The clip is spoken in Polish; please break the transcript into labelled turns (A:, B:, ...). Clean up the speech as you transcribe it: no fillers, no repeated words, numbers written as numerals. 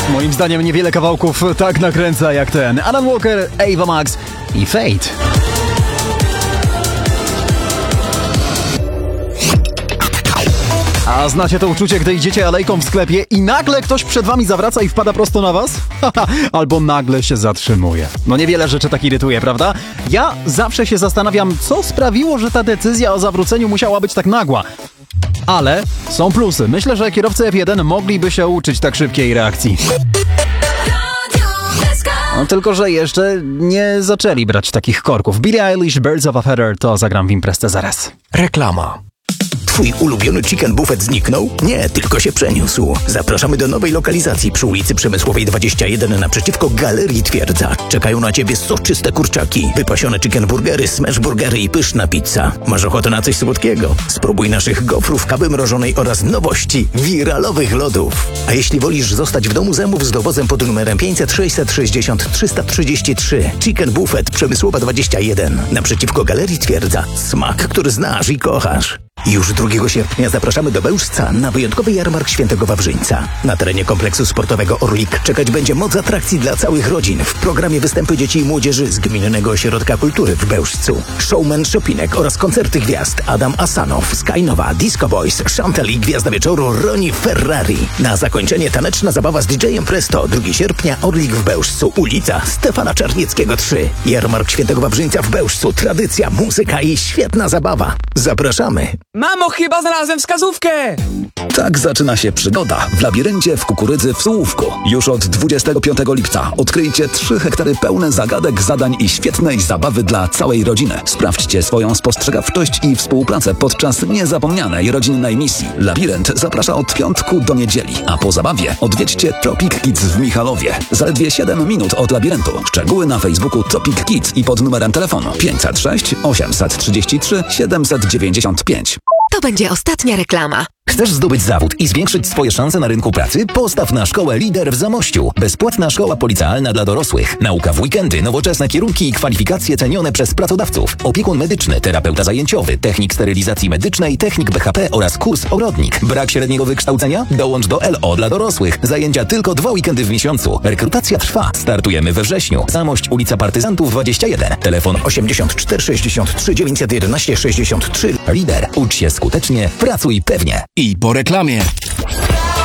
A: Moim zdaniem niewiele kawałków tak nakręca jak ten. Alan Walker, Ava Max i Fate. A znacie to uczucie, gdy idziecie alejką w sklepie i nagle ktoś przed wami zawraca i wpada prosto na was? Albo nagle się zatrzymuje. No niewiele rzeczy tak irytuje, prawda? Ja zawsze się zastanawiam, co sprawiło, że ta decyzja o zawróceniu musiała być tak nagła. Ale są plusy. Myślę, że kierowcy F1 mogliby się uczyć tak szybkiej reakcji. No tylko, że jeszcze nie zaczęli brać takich korków. Billie Eilish, Birds of a Feather, to zagram w imprezę zaraz.
B: Reklama. Twój ulubiony chicken buffet zniknął? Nie, tylko się przeniósł. Zapraszamy do nowej lokalizacji przy ulicy Przemysłowej 21 naprzeciwko Galerii Twierdza. Czekają na ciebie soczyste kurczaki, wypasione chicken burgery, smash burgery i pyszna pizza. Masz ochotę na coś słodkiego? Spróbuj naszych gofrów, kawy mrożonej oraz nowości, wiralowych lodów. A jeśli wolisz zostać w domu, zamów z dowozem pod numerem 500 660 333. Chicken Buffet Przemysłowa 21 naprzeciwko Galerii Twierdza. Smak, który znasz i kochasz. Już 2 sierpnia zapraszamy do Bełżca na wyjątkowy jarmark Świętego Wawrzyńca. Na terenie kompleksu sportowego Orlik czekać będzie moc atrakcji dla całych rodzin w programie występy dzieci i młodzieży z Gminnego Ośrodka Kultury w Bełżcu. Showman Shopinek oraz koncerty gwiazd Adam Asanow, Skynowa, Disco Boys, Chantel i gwiazda wieczoru Ronnie Ferrari. Na zakończenie taneczna zabawa z DJ-em Presto. 2 sierpnia Orlik w Bełżcu, ulica Stefana Czarnieckiego 3. Jarmark Świętego Wawrzyńca w Bełżcu. Tradycja, muzyka i świetna zabawa. Zapraszamy!
C: Mamo, chyba znalazłem wskazówkę!
D: Tak zaczyna się przygoda w labiryncie w kukurydzy w Sułówku. Już od 25 lipca odkryjcie 3 hektary pełne zagadek, zadań i świetnej zabawy dla całej rodziny. Sprawdźcie swoją spostrzegawczość i współpracę podczas niezapomnianej rodzinnej misji. Labirynt zaprasza od piątku do niedzieli, a po zabawie odwiedźcie Tropic Kids w Michalowie. Zaledwie 7 minut od labiryntu. Szczegóły na Facebooku Tropic Kids i pod numerem telefonu 506 833 795.
E: To będzie ostatnia reklama.
B: Chcesz zdobyć zawód i zwiększyć swoje szanse na rynku pracy? Postaw na szkołę Lider w Zamościu. Bezpłatna szkoła policealna dla dorosłych. Nauka w weekendy, nowoczesne kierunki i kwalifikacje cenione przez pracodawców. Opiekun medyczny, terapeuta zajęciowy, technik sterylizacji medycznej, technik BHP oraz kurs ogrodnik. Brak średniego wykształcenia? Dołącz do LO dla dorosłych. Zajęcia tylko 2 weekendy w miesiącu. Rekrutacja trwa. Startujemy we wrześniu. Zamość, ulica Partyzantów 21. Telefon 84 63 911 63. Lider. Ucz się skutecznie, pracuj pewnie.
D: I po reklamie.